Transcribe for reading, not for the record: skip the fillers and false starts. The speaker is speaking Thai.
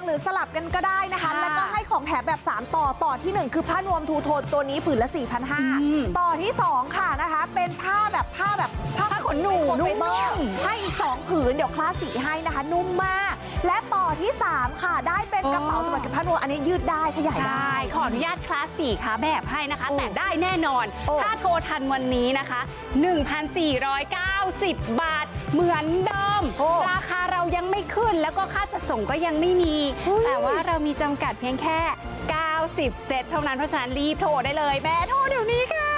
หรือสลับกันก็ได้นะคะแล้วก็ให้ของแถมแบบ3ต่อที่1คือผ้านวมทูโทนตัวนี้ผืนละ 4,500 ต่อที่2ค่ะนะคะเป็นผ้าขนหนูนุ่มให้อีก2ผืนเดี๋ยวคลาสสีให้นะคะนุ่มมากและต่อที่3ค่ะได้เป็นกระเป๋าสำหรับผ้านวมอันนี้ยืดได้ขยายได้ขออนุญาตคลาสสีค่ะแบบให้นะคะแต่ได้แน่นอนถ้าโทรทันวันนี้นะคะ 1,490 บาทเหมือนเดิมราคาเรายังไม่ขึ้นแล้วก็ค่าจัดส่งก็ยังไม่มีแต่ว่าเรามีจำกัดเพียงแค่90 เซตเท่านั้นเพราะฉะนั้นรีบโทรได้เลยแม่โทรเดี๋ยวนี้ค่ะ